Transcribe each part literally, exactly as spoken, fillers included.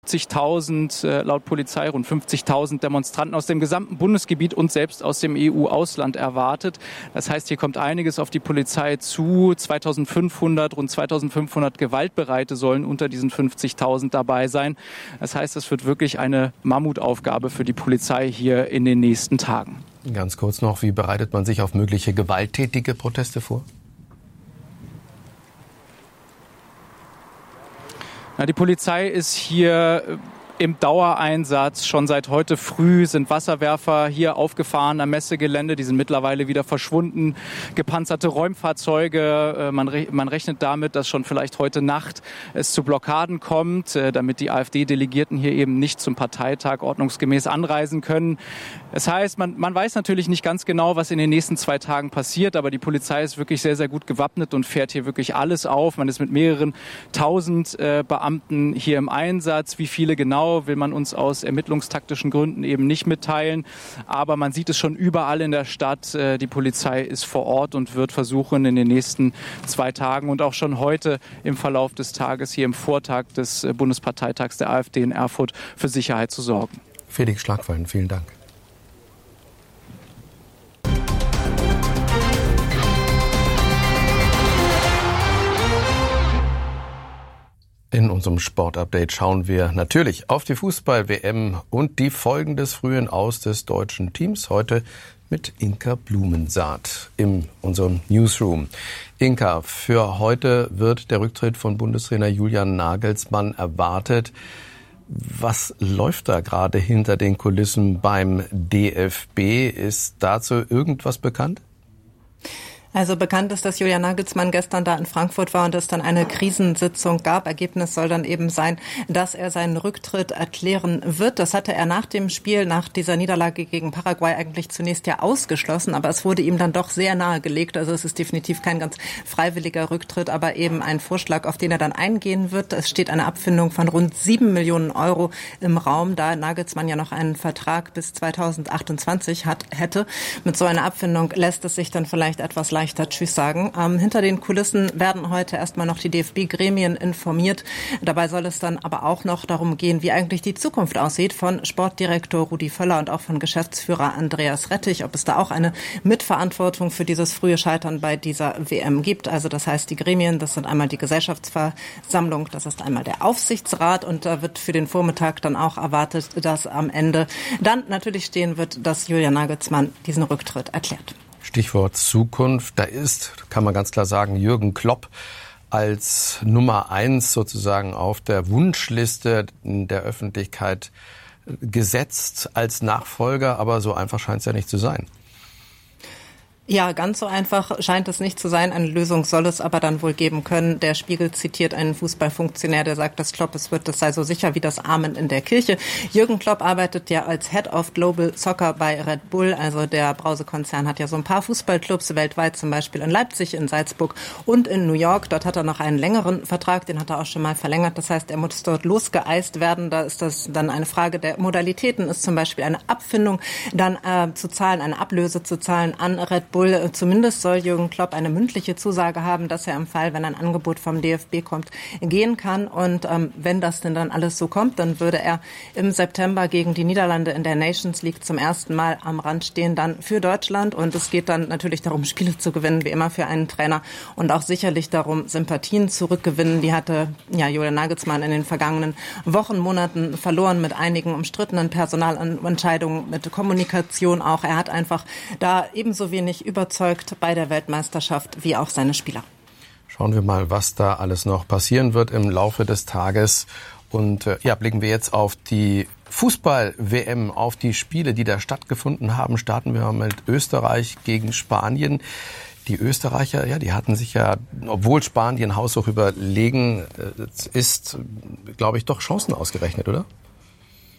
fünfzigtausend, äh, laut Polizei rund fünfzigtausend Demonstranten aus dem gesamten Bundesgebiet und selbst aus dem E U-Ausland erwartet. Das heißt, hier kommt einiges auf die Polizei zu. zweitausendfünfhundert, rund zweitausendfünfhundert Gewaltbereite sollen unter diesen fünfzigtausend dabei sein. Das heißt, es wird wirklich eine Mammutaufgabe für die Polizei hier in den nächsten Tagen. Ganz kurz noch, wie bereitet man sich auf mögliche gewalttätige Proteste vor? Na, die Polizei ist hier im Dauereinsatz. Schon seit heute früh sind Wasserwerfer hier aufgefahren am Messegelände. Die sind mittlerweile wieder verschwunden. Gepanzerte Räumfahrzeuge. Man, re- man rechnet damit, dass schon vielleicht heute Nacht es zu Blockaden kommt, damit die AfD-Delegierten hier eben nicht zum Parteitag ordnungsgemäß anreisen können. Das heißt, man, man weiß natürlich nicht ganz genau, was in den nächsten zwei Tagen passiert, aber die Polizei ist wirklich sehr, sehr gut gewappnet und fährt hier wirklich alles auf. Man ist mit mehreren tausend äh, Beamten hier im Einsatz. Wie viele genau, will man uns aus ermittlungstaktischen Gründen eben nicht mitteilen. Aber man sieht es schon überall in der Stadt. Die Polizei ist vor Ort und wird versuchen, in den nächsten zwei Tagen und auch schon heute im Verlauf des Tages, hier im Vortag des Bundesparteitags der AfD in Erfurt, für Sicherheit zu sorgen. Felix Schlagwallen, vielen Dank. In unserem Sportupdate schauen wir natürlich auf die Fußball-W M und die Folgen des frühen Aus des deutschen Teams. Heute mit Inka Blumensaat in unserem Newsroom. Inka, für heute wird der Rücktritt von Bundestrainer Julian Nagelsmann erwartet. Was läuft da gerade hinter den Kulissen beim D F B? Ist dazu irgendwas bekannt? Also bekannt ist, dass Julian Nagelsmann gestern da in Frankfurt war und es dann eine Krisensitzung gab. Ergebnis soll dann eben sein, dass er seinen Rücktritt erklären wird. Das hatte er nach dem Spiel, nach dieser Niederlage gegen Paraguay eigentlich zunächst ja ausgeschlossen, aber es wurde ihm dann doch sehr nahegelegt. Also es ist definitiv kein ganz freiwilliger Rücktritt, aber eben ein Vorschlag, auf den er dann eingehen wird. Es steht eine Abfindung von rund sieben Millionen Euro im Raum, da Nagelsmann ja noch einen Vertrag bis zweitausendachtundzwanzig hat, hätte. Mit so einer Abfindung lässt es sich dann vielleicht etwas leichter leichter Tschüss sagen. Ähm, hinter den Kulissen werden heute erstmal noch die D F B-Gremien informiert. Dabei soll es dann aber auch noch darum gehen, wie eigentlich die Zukunft aussieht von Sportdirektor Rudi Völler und auch von Geschäftsführer Andreas Rettich, ob es da auch eine Mitverantwortung für dieses frühe Scheitern bei dieser W M gibt. Also das heißt, die Gremien, das sind einmal die Gesellschaftsversammlung, das ist einmal der Aufsichtsrat und da wird für den Vormittag dann auch erwartet, dass am Ende dann natürlich stehen wird, dass Julian Nagelsmann diesen Rücktritt erklärt. Stichwort Zukunft. Da ist, kann man ganz klar sagen, Jürgen Klopp als Nummer eins sozusagen auf der Wunschliste der Öffentlichkeit gesetzt als Nachfolger. Aber so einfach scheint es ja nicht zu sein. Ja, ganz so einfach scheint es nicht zu sein. Eine Lösung soll es aber dann wohl geben können. Der Spiegel zitiert einen Fußballfunktionär, der sagt, dass Klopp es wird, das sei so sicher wie das Amen in der Kirche. Jürgen Klopp arbeitet ja als Head of Global Soccer bei Red Bull. Also der Brausekonzern hat ja so ein paar Fußballclubs weltweit, zum Beispiel in Leipzig, in Salzburg und in New York. Dort hat er noch einen längeren Vertrag, den hat er auch schon mal verlängert. Das heißt, er muss dort losgeeist werden. Da ist das dann eine Frage der Modalitäten, ist zum Beispiel eine Abfindung dann äh, zu zahlen, eine Ablöse zu zahlen an Red Bull. Zumindest soll Jürgen Klopp eine mündliche Zusage haben, dass er im Fall, wenn ein Angebot vom D F B kommt, gehen kann. Und ähm, wenn das denn dann alles so kommt, dann würde er im September gegen die Niederlande in der Nations League zum ersten Mal am Rand stehen, dann für Deutschland. Und es geht dann natürlich darum, Spiele zu gewinnen, wie immer für einen Trainer. Und auch sicherlich darum, Sympathien zurückgewinnen. Die hatte ja Julian Nagelsmann in den vergangenen Wochen, Monaten verloren mit einigen umstrittenen Personalentscheidungen, mit Kommunikation auch. Er hat einfach da ebenso wenig überzeugt bei der Weltmeisterschaft wie auch seine Spieler. Schauen wir mal, was da alles noch passieren wird im Laufe des Tages. Und äh, ja, blicken wir jetzt auf die Fußball-W M, auf die Spiele, die da stattgefunden haben. Starten wir mal mit Österreich gegen Spanien. Die Österreicher, ja, die hatten sich ja, obwohl Spanien haushoch überlegen äh, ist, glaube ich, doch Chancen ausgerechnet, oder?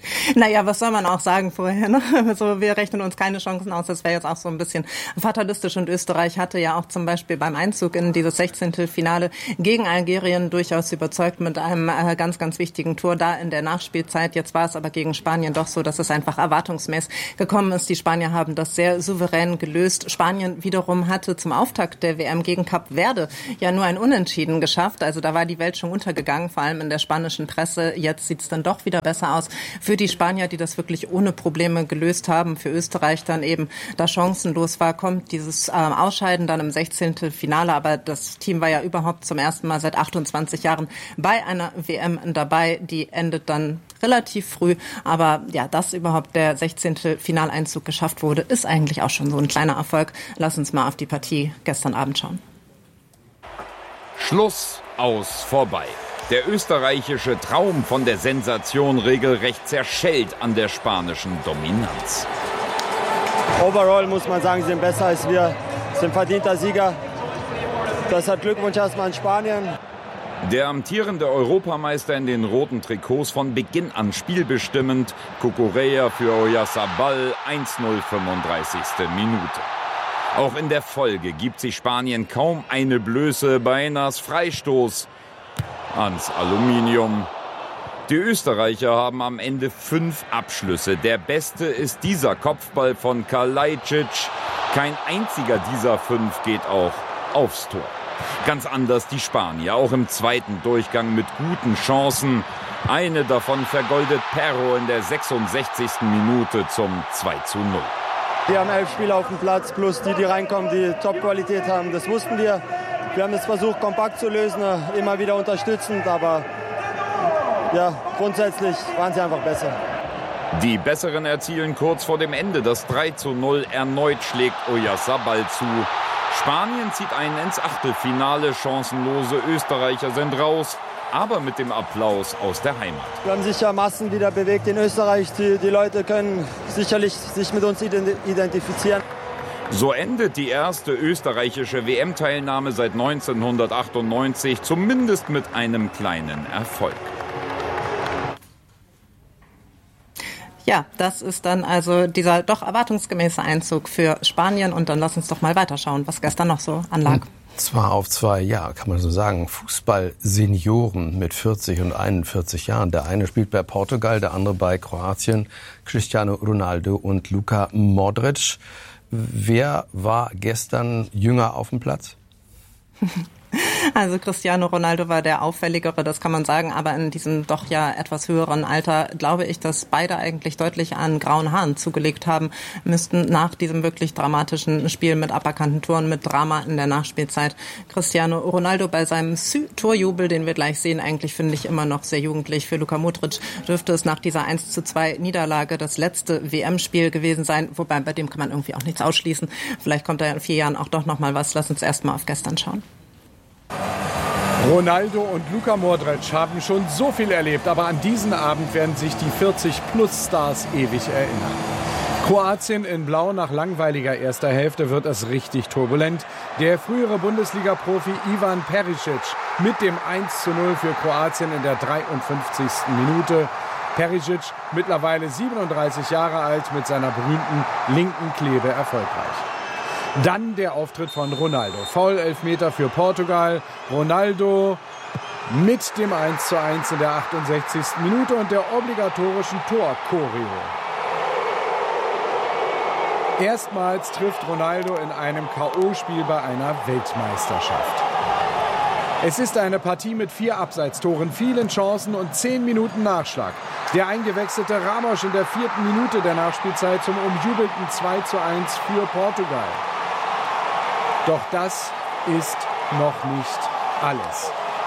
Naja, was soll man auch sagen vorher? Ne? Also wir rechnen uns keine Chancen aus. Das wäre jetzt auch so ein bisschen fatalistisch. Und Österreich hatte ja auch zum Beispiel beim Einzug in dieses Sechzehntelfinale gegen Algerien durchaus überzeugt mit einem äh, ganz, ganz wichtigen Tor da in der Nachspielzeit. Jetzt war es aber gegen Spanien doch so, dass es einfach erwartungsmäßig gekommen ist. Die Spanier haben das sehr souverän gelöst. Spanien wiederum hatte zum Auftakt der W M gegen Kap Verde ja nur ein Unentschieden geschafft. Also da war die Welt schon untergegangen, vor allem in der spanischen Presse. Jetzt sieht es dann doch wieder besser aus für die Spanier, die das wirklich ohne Probleme gelöst haben. Für Österreich dann eben, da chancenlos war, kommt dieses äh, Ausscheiden dann im Sechzehntelfinale. Aber das Team war ja überhaupt zum ersten Mal seit achtundzwanzig Jahren bei einer W M dabei. Die endet dann relativ früh. Aber ja, dass überhaupt der Sechzehntelfinaleinzug geschafft wurde, ist eigentlich auch schon so ein kleiner Erfolg. Lass uns mal auf die Partie gestern Abend schauen. Schluss, aus, vorbei. Der österreichische Traum von der Sensation regelrecht zerschellt an der spanischen Dominanz. Overall muss man sagen, sie sind besser als wir, sind verdienter Sieger. Deshalb Glückwunsch erstmal an Spanien. Der amtierende Europameister in den roten Trikots von Beginn an spielbestimmend. Cucurella für Oyarzabal, eins null, fünfunddreißigste Minute. Auch in der Folge gibt sich Spanien kaum eine Blöße, beinahe Freistoß ans Aluminium. Die Österreicher haben am Ende fünf Abschlüsse. Der beste ist dieser Kopfball von Kalajdzic. Kein einziger dieser fünf geht auch aufs Tor. Ganz anders die Spanier, auch im zweiten Durchgang mit guten Chancen. Eine davon vergoldet Perro in der sechsundsechzigsten Minute zum zwei zu null. Wir haben elf Spieler auf dem Platz, plus die, die reinkommen, die Top-Qualität haben. Das wussten wir. Wir haben es versucht, kompakt zu lösen, immer wieder unterstützend, aber ja, grundsätzlich waren sie einfach besser. Die Besseren erzielen kurz vor dem Ende das drei zu null. Erneut schlägt Oyarzabal zu. Spanien zieht ein ins Achtelfinale. Chancenlose Österreicher sind raus, aber mit dem Applaus aus der Heimat. Wir haben sicher Massen wieder bewegt in Österreich. Die, die Leute können sicherlich sich mit uns identifizieren. So endet die erste österreichische W M-Teilnahme seit neunzehnhundertachtundneunzig, zumindest mit einem kleinen Erfolg. Ja, das ist dann also dieser doch erwartungsgemäße Einzug für Spanien. Und dann lass uns doch mal weiterschauen, was gestern noch so anlag. Zwar auf zwei, ja, kann man so sagen, Fußball-Senioren mit vierzig und einundvierzig Jahren. Der eine spielt bei Portugal, der andere bei Kroatien. Cristiano Ronaldo und Luka Modric. Wer war gestern jünger auf dem Platz? Also Cristiano Ronaldo war der auffälligere, das kann man sagen, aber in diesem doch ja etwas höheren Alter glaube ich, dass beide eigentlich deutlich an grauen Haaren zugelegt haben müssten nach diesem wirklich dramatischen Spiel mit aberkannten Toren, mit Drama in der Nachspielzeit. Cristiano Ronaldo bei seinem Torjubel, den wir gleich sehen, eigentlich finde ich immer noch sehr jugendlich. Für Luka Modric dürfte es nach dieser eins zu zwei Niederlage das letzte W M-Spiel gewesen sein, wobei bei dem kann man irgendwie auch nichts ausschließen. Vielleicht kommt da in vier Jahren auch doch noch mal was. Lass uns erst mal auf gestern schauen. Ronaldo und Luka Modric haben schon so viel erlebt, aber an diesen Abend werden sich die vierzig-Plus-Stars ewig erinnern. Kroatien in Blau nach langweiliger erster Hälfte wird es richtig turbulent. Der frühere Bundesliga-Profi Ivan Perisic mit dem eins zu null für Kroatien in der dreiundfünfzigsten Minute. Perisic, mittlerweile siebenunddreißig Jahre alt, mit seiner berühmten linken Klebe erfolgreich. Dann der Auftritt von Ronaldo. Foul-Elfmeter für Portugal. Ronaldo mit dem eins zu eins in der achtundsechzigsten Minute und der obligatorischen Tor-Choreo. Erstmals trifft Ronaldo in einem K O-Spiel bei einer Weltmeisterschaft. Es ist eine Partie mit vier Abseitstoren, vielen Chancen und zehn Minuten Nachschlag. Der eingewechselte Ramos in der vierten Minute der Nachspielzeit zum umjubelten zwei zu eins für Portugal. Doch das ist noch nicht alles.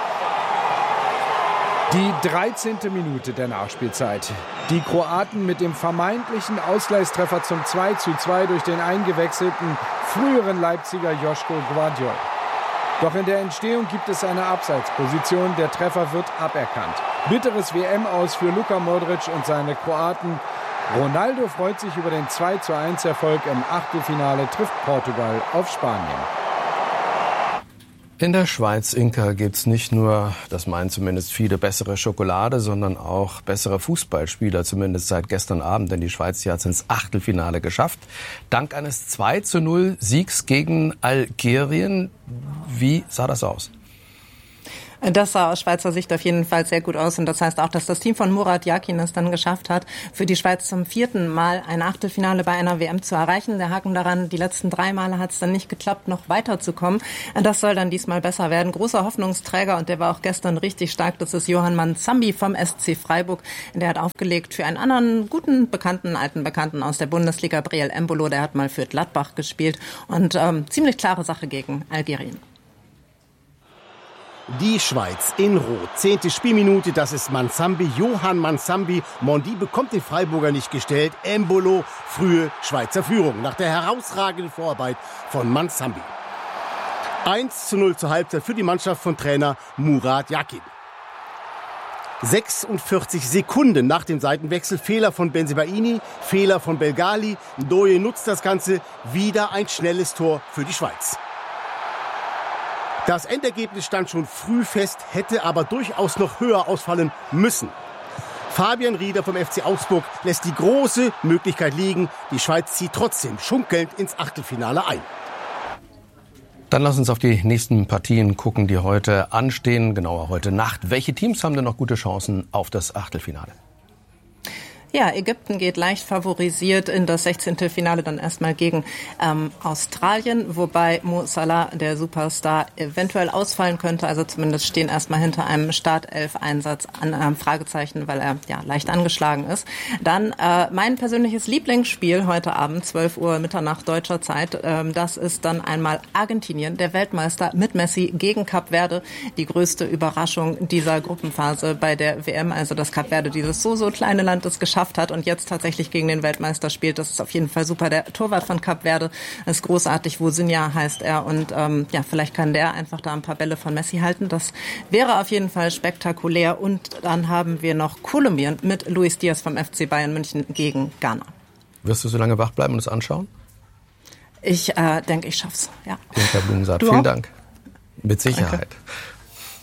Die dreizehnte Minute der Nachspielzeit. Die Kroaten mit dem vermeintlichen Ausgleichstreffer zum zwei zu zwei durch den eingewechselten früheren Leipziger Joško Gvardiol. Doch in der Entstehung gibt es eine Abseitsposition. Der Treffer wird aberkannt. Bitteres W M-Aus für Luka Modric und seine Kroaten. Ronaldo freut sich über den zwei zu eins Erfolg im Achtelfinale, trifft Portugal auf Spanien. In der Schweiz, Inka, gibt's nicht nur, das meinen zumindest viele, bessere Schokolade, sondern auch bessere Fußballspieler, zumindest seit gestern Abend, denn die Schweiz hat es ins Achtelfinale geschafft. Dank eines zwei zu null Siegs gegen Algerien. Wie sah das aus? Das sah aus Schweizer Sicht auf jeden Fall sehr gut aus. Und das heißt auch, dass das Team von Murat Yakin es dann geschafft hat, für die Schweiz zum vierten Mal ein Achtelfinale bei einer W M zu erreichen. Der Haken daran, die letzten drei Male hat es dann nicht geklappt, noch weiterzukommen. Das soll dann diesmal besser werden. Großer Hoffnungsträger, und der war auch gestern richtig stark, das ist Yohan Mansambi vom S C Freiburg. Der hat aufgelegt für einen anderen guten Bekannten, alten Bekannten aus der Bundesliga, Breel Embolo. Der hat mal für Gladbach gespielt. Und ähm, ziemlich klare Sache gegen Algerien. Die Schweiz in Rot. Zehnte Spielminute, das ist Mansambi, Yohan Mansambi. Mondi bekommt den Freiburger nicht gestellt. Embolo, frühe Schweizer Führung nach der herausragenden Vorarbeit von Mansambi. eins zu null zur Halbzeit für die Mannschaft von Trainer Murat Yakin. sechsundvierzig Sekunden nach dem Seitenwechsel, Fehler von Bensebaini, Fehler von Belgali. Ndoye nutzt das Ganze, wieder ein schnelles Tor für die Schweiz. Das Endergebnis stand schon früh fest, hätte aber durchaus noch höher ausfallen müssen. Fabian Rieder vom F C Augsburg lässt die große Möglichkeit liegen. Die Schweiz zieht trotzdem schunkelnd ins Achtelfinale ein. Dann lass uns auf die nächsten Partien gucken, die heute anstehen, genauer heute Nacht. Welche Teams haben denn noch gute Chancen auf das Achtelfinale? Ja, Ägypten geht leicht favorisiert in das sechzehnte Finale dann erstmal gegen ähm, Australien, wobei Mo Salah, der Superstar, eventuell ausfallen könnte. Also zumindest stehen erstmal hinter einem Startelf-Einsatz an ähm, Fragezeichen, weil er ja leicht angeschlagen ist. Dann äh, mein persönliches Lieblingsspiel heute Abend, zwölf Uhr Mitternacht deutscher Zeit. Ähm, das ist dann einmal Argentinien, der Weltmeister mit Messi gegen Kap Verde. Die größte Überraschung dieser Gruppenphase bei der W M. Also dass Kap Verde, dieses so, so kleine Land, es geschafft hat und jetzt tatsächlich gegen den Weltmeister spielt. Das ist auf jeden Fall super. Der Torwart von Kap Verde ist großartig. Wosinja heißt er. Und ähm, ja, vielleicht kann der einfach da ein paar Bälle von Messi halten. Das wäre auf jeden Fall spektakulär. Und dann haben wir noch Kolumbien mit Luis Diaz vom F C Bayern München gegen Ghana. Wirst du so lange wach bleiben und es anschauen? Ich äh, denke, ich schaff's. Ja. Inka Blumensaat, vielen Dank. Mit Sicherheit. Danke.